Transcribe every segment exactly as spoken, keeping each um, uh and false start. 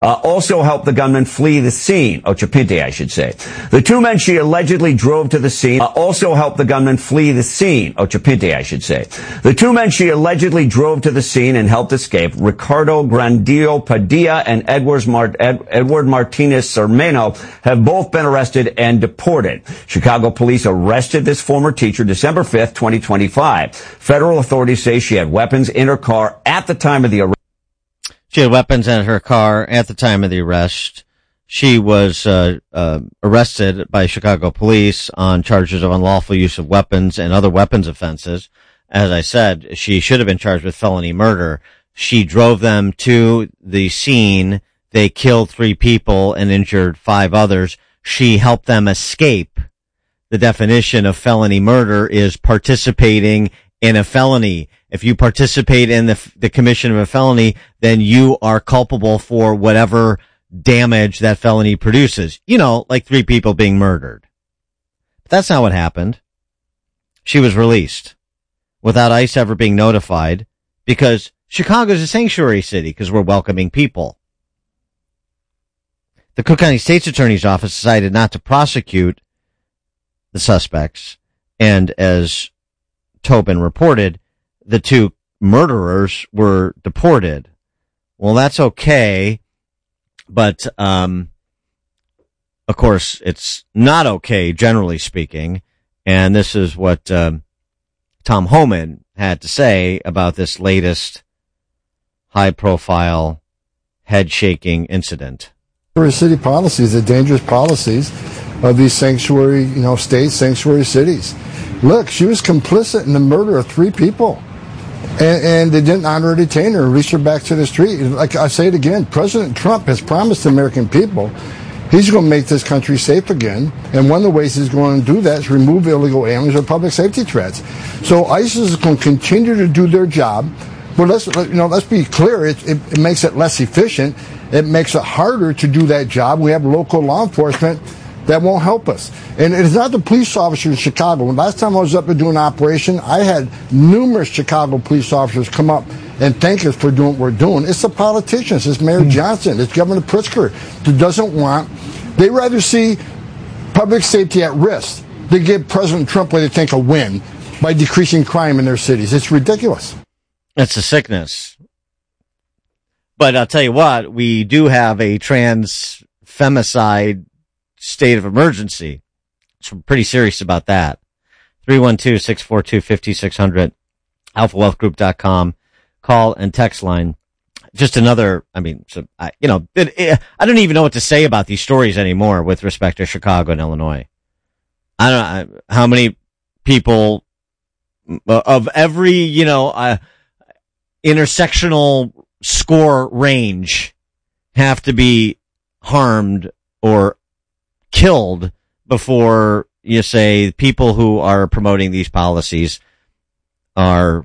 Uh, also helped the gunman flee the scene. Ochapinte, I should say. The two men she allegedly drove to the scene uh, also helped the gunman flee the scene. Ochapinte, I should say. The two men she allegedly drove to the scene and helped escape, Ricardo Grandillo Padilla and Edwards Mart- Ed- Edward Martinez Cermeno, have both been arrested and deported. Chicago police arrested this former teacher December fifth, twenty twenty-five. Federal authorities say she had weapons in her car at the time of the arrest. She had weapons in her car at the time of the arrest. She was uh, uh, arrested by Chicago police on charges of unlawful use of weapons and other weapons offenses. As I said, she should have been charged with felony murder. She drove them to the scene. They killed three people and injured five others. She helped them escape. The definition of felony murder is participating in a felony. If you participate in the, the commission of a felony, then you are culpable for whatever damage that felony produces. You know, like three people being murdered. But that's not what happened. She was released without ICE ever being notified because Chicago is a sanctuary city because we're welcoming people. The Cook County State's Attorney's Office decided not to prosecute the suspects, and as Tobin reported, the two murderers were deported. Well, that's okay, but um of course it's not okay, generally speaking, and this is what um, Tom Homan had to say about this latest high-profile, head-shaking incident. City policies, the dangerous policies of these sanctuary, you know, states, sanctuary cities. Look, she was complicit in the murder of three people. And, and they didn't honor or detain her, release her back to the street. Like I say it again, President Trump has promised the American people he's going to make this country safe again. And one of the ways he's going to do that is remove illegal aliens or public safety threats. So ICE is going to continue to do their job. But let's, you know, let's be clear. It, it, it makes it less efficient. It makes it harder to do that job. We have local law enforcement that won't help us. And it is not the police officers in Chicago. When last time I was up to do an operation, I had numerous Chicago police officers come up and thank us for doing what we're doing. It's the politicians. It's Mayor Johnson. It's Governor Pritzker that doesn't want. They rather see public safety at risk than give President Trump what they think a win by decreasing crime in their cities. It's ridiculous. It's a sickness. But I'll tell you what, we do have a trans femicide state of emergency. So I'm pretty serious about that. three one two, six four two, five six zero zero, alpha wealth group dot com, call and text line. Just another, I mean, so I, you know, it, it, I don't even know what to say about these stories anymore with respect to Chicago and Illinois. I don't know how many people of every, you know, uh, intersectional score range have to be harmed or killed before you say people who are promoting these policies are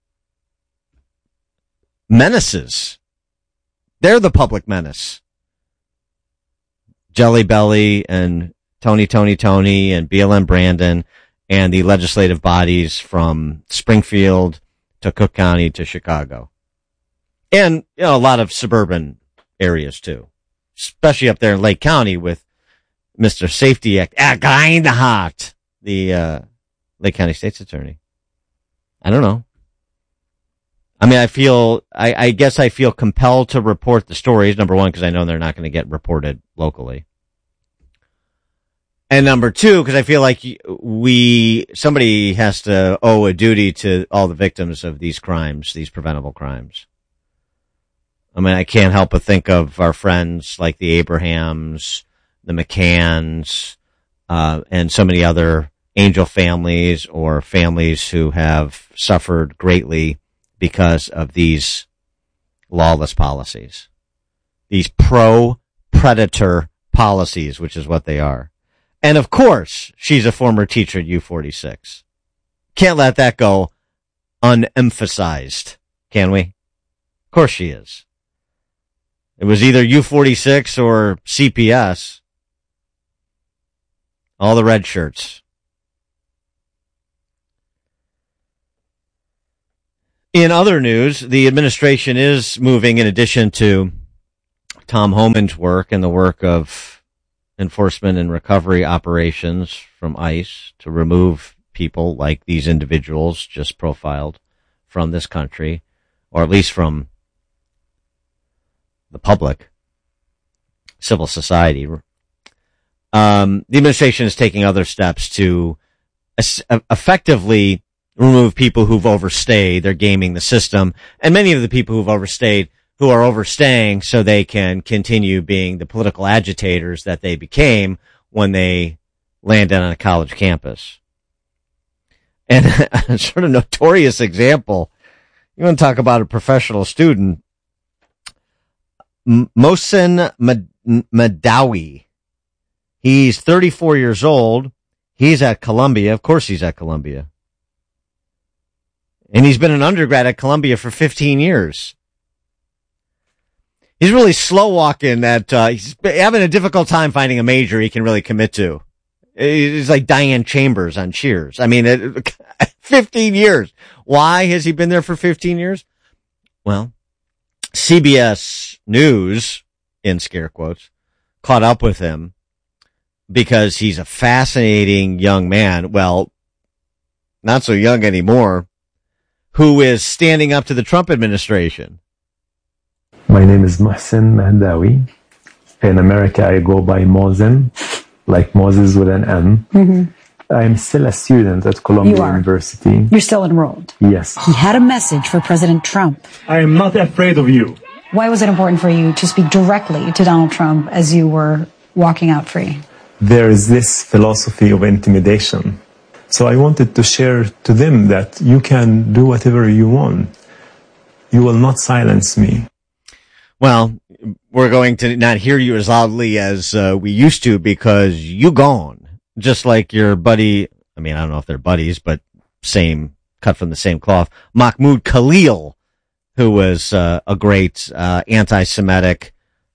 menaces. They're the public menace. Jelly Belly and Tony, Tony, Tony and B L M Brandon and the legislative bodies from Springfield to Cook County to Chicago. And, you know, a lot of suburban areas too, especially up there in Lake County with Mister Safety Act, ah, kinda hot, the, uh, Lake County State's Attorney. I don't know. I mean, I feel, I, I guess I feel compelled to report the stories. Number one, because I know they're not going to get reported locally. And number two, because I feel like we, somebody has to owe a duty to all the victims of these crimes, these preventable crimes. I mean, I can't help but think of our friends like the Abrahams, the McCanns, uh, and so many other angel families or families who have suffered greatly because of these lawless policies. These pro-predator policies, which is what they are. And of course, she's a former teacher at U forty-six. Can't let that go unemphasized, can we? Of course she is. It was either U forty-six or C P S. All the red shirts. In other news, the administration is moving, in addition to Tom Homan's work and the work of enforcement and recovery operations from ICE to remove people like these individuals just profiled from this country, or at least from the public, civil society. Um, the administration is taking other steps to es- effectively remove people who've overstayed. They're gaming the system. And many of the people who've overstayed, who are overstaying so they can continue being the political agitators that they became when they landed on a college campus. And a sort of notorious example, you want to talk about a professional student, M- Mohsen Mad- Madawi. He's thirty-four years old. He's at Columbia. Of course he's at Columbia. And he's been an undergrad at Columbia for fifteen years. He's really slow walking that, uh, he's having a difficult time finding a major he can really commit to. He's like Diane Chambers on Cheers. I mean, it, fifteen years. Why has he been there for fifteen years? Well, C B S News, in scare quotes, caught up with him because he's a fascinating young man. Well, not so young anymore, who is standing up to the Trump administration. My name is Mohsen Madawi. In America, I go by Mohsen, like Moses with an N. Mm-hmm. I'm still a student at Columbia University. You're still enrolled? Yes. He had a message for President Trump. I am not afraid of you. Why was it important for you to speak directly to Donald Trump as you were walking out free? There is this philosophy of intimidation. So I wanted to share to them that you can do whatever you want. You will not silence me. Well, we're going to not hear you as loudly as uh, we used to because you gone. Just like your buddy, I mean, I don't know if they're buddies, but same, cut from the same cloth, Mahmoud Khalil, who was uh, a great uh, anti-Semitic,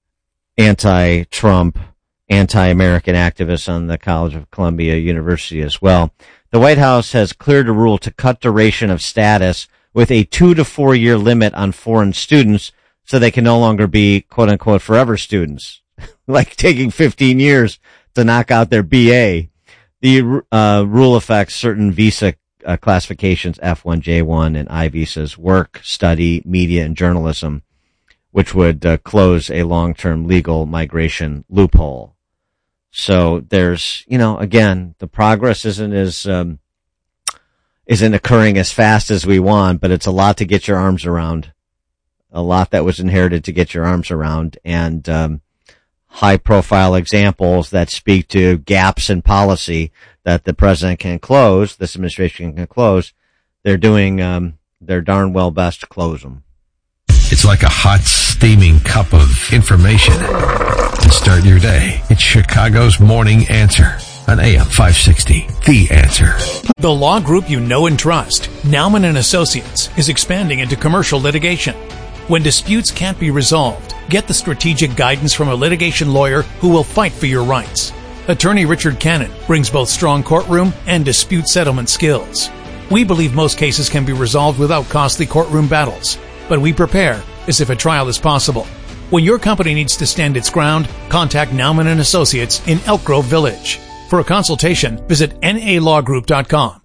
anti-Trump, anti-American activist on the College of Columbia University as well. The White House has cleared a rule to cut duration of status with a two to four year limit on foreign students so they can no longer be quote unquote forever students, like taking fifteen years to knock out their B A. The uh, rule affects certain visa uh, classifications, F one, J one, and I visas, work, study, media, and journalism, which would uh, close a long-term legal migration loophole. So there's, you know, again, the progress isn't as, um, isn't occurring as fast as we want, but it's a lot to get your arms around. A lot that was inherited to get your arms around, and, um, high profile examples that speak to gaps in policy that the president can close, this administration can close. They're doing, um, their darn well best to close them. It's like a hot, steaming cup of information to start your day. It's Chicago's Morning Answer on A M five sixty. The Answer. The law group you know and trust, Naumann and Associates, is expanding into commercial litigation. When disputes can't be resolved, get the strategic guidance from a litigation lawyer who will fight for your rights. Attorney Richard Cannon brings both strong courtroom and dispute settlement skills. We believe most cases can be resolved without costly courtroom battles, but we prepare as if a trial is possible. When your company needs to stand its ground, contact Naumann and Associates in Elk Grove Village. For a consultation, visit N A law group dot com.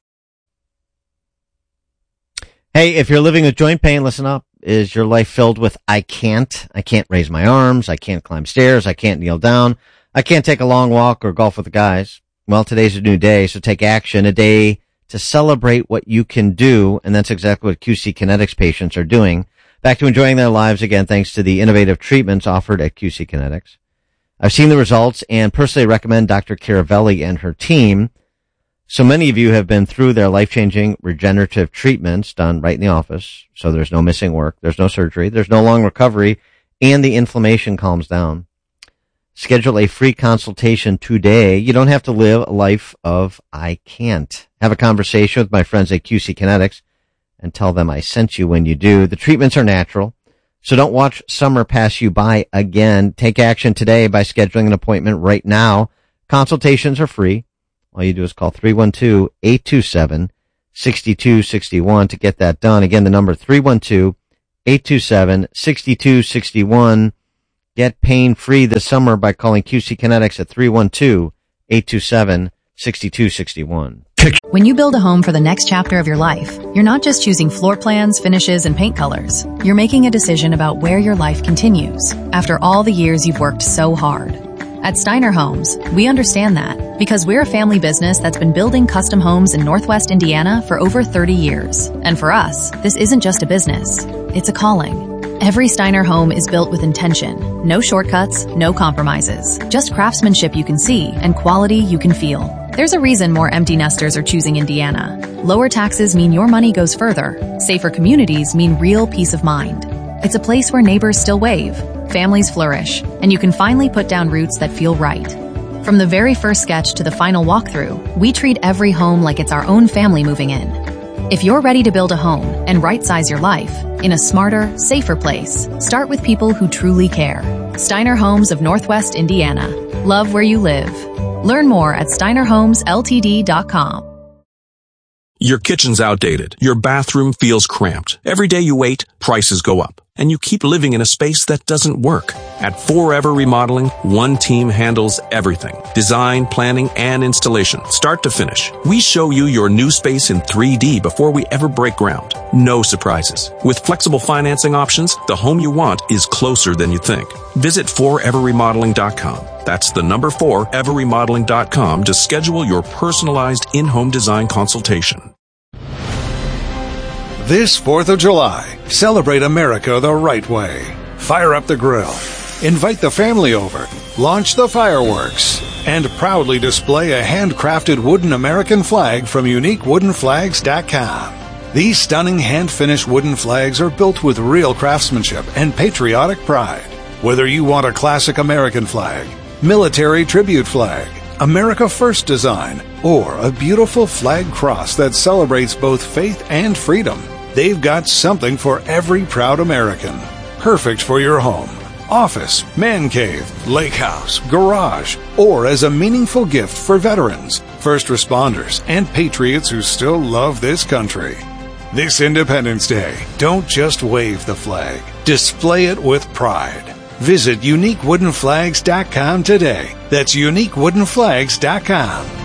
Hey, if you're living with joint pain, listen up. Is your life filled with I can't? I can't raise my arms. I can't climb stairs. I can't kneel down. I can't take a long walk or golf with the guys. Well, today's a new day, so take action. A day to celebrate what you can do, and that's exactly what Q C Kinetics patients are doing. Back to enjoying their lives again thanks to the innovative treatments offered at Q C Kinetics. I've seen the results and personally recommend Doctor Caravelli and her team. So many of you have been through their life-changing regenerative treatments done right in the office. So there's no missing work. There's no surgery. There's no long recovery, and the inflammation calms down. Schedule a free consultation today. You don't have to live a life of I can't. Have a conversation with my friends at Q C Kinetics and tell them I sent you when you do. The treatments are natural, so don't watch summer pass you by again. Take action today by scheduling an appointment right now. Consultations are free. All you do is call three one two, eight two seven, six two six one to get that done. Again, the number three one two, eight two seven, six two six one. Get pain-free this summer by calling Q C Kinetics at three one two, eight two seven, six two six one. When you build a home for the next chapter of your life, you're not just choosing floor plans, finishes, and paint colors. You're making a decision about where your life continues after all the years you've worked so hard. At Steiner Homes, we understand that because we're a family business that's been building custom homes in Northwest Indiana for over thirty years. And for us, this isn't just a business, it's a calling. Every Steiner home is built with intention. No shortcuts, no compromises. Just craftsmanship you can see and quality you can feel. There's a reason more empty nesters are choosing Indiana. Lower taxes mean your money goes further. Safer communities mean real peace of mind. It's a place where neighbors still wave, families flourish, and you can finally put down roots that feel right. From the very first sketch to the final walkthrough, we treat every home like it's our own family moving in. If you're ready to build a home and right-size your life in a smarter, safer place, start with people who truly care. Steiner Homes of Northwest Indiana. Love where you live. Learn more at steiner homes l t d dot com. Your kitchen's outdated. Your bathroom feels cramped. Every day you wait, prices go up. And you keep living in a space that doesn't work. At Forever Remodeling, one team handles everything. Design, planning, and installation, start to finish. We show you your new space in three D before we ever break ground. No surprises. With flexible financing options, the home you want is closer than you think. Visit forever remodeling dot com. That's the number forever remodeling dot com to schedule your personalized in-home design consultation. This fourth of July, celebrate America the right way. Fire up the grill, invite the family over, launch the fireworks, and proudly display a handcrafted wooden American flag from unique wooden flags dot com. These stunning hand-finished wooden flags are built with real craftsmanship and patriotic pride. Whether you want a classic American flag, military tribute flag, America First design, or a beautiful flag cross that celebrates both faith and freedom, they've got something for every proud American. Perfect for your home, office, man cave, lake house, garage, or as a meaningful gift for veterans, first responders, and patriots who still love this country. This Independence Day, don't just wave the flag. Display it with pride. Visit unique wooden flags dot com today. That's unique wooden flags dot com.